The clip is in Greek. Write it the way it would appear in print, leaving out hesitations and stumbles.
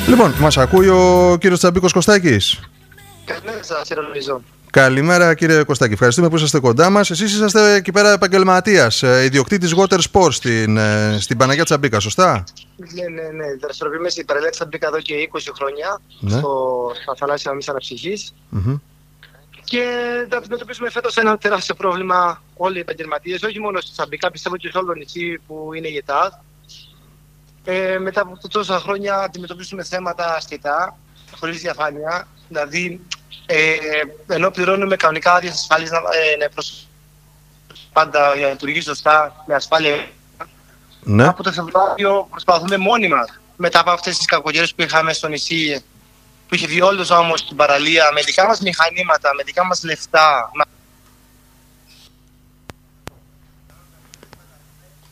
Λοιπόν, μας ακούει ο κύριος Τσαμπίκος Κωστάκης. Καλημέρα σας, Ηρακλή. Καλημέρα κύριε Κωστάκη, ευχαριστούμε που είσαστε κοντά μας. Εσείς είσαστε εκεί πέρα επαγγελματίας, ιδιοκτήτης Water Sports στην Παναγιά Τσαμπίκα, σωστά? Ναι. Δραστηριοποιούμε στην Παναγιά Τσαμπίκα εδώ και 20 χρόνια, στα θαλάσσια μη αναψυχής. Και θα αντιμετωπίσουμε φέτος ένα τεράστιο πρόβλημα όλοι οι επαγγελματίες, όχι μόνο στη Τσαμπίκα, πιστεύω και σε όλο το νησί που είναι η ΕΤΑΔ. Μετά από τόσα χρόνια αντιμετωπίσουμε θέματα ασκητά, χωρίς διαφάνεια. Δηλαδή, ενώ πληρώνουμε κανονικά άδειες ασφάλειας πάντα για να λειτουργεί σωστά, με ασφάλεια. Ναι. Από το Φεβρουάριο προσπαθούμε μόνοι μας, μετά από αυτές τις κακοκαιρίες που είχαμε στο νησί, που είχε βγει όλος όμως στην παραλία, με δικά μας μηχανήματα, με δικά μας λεφτά, με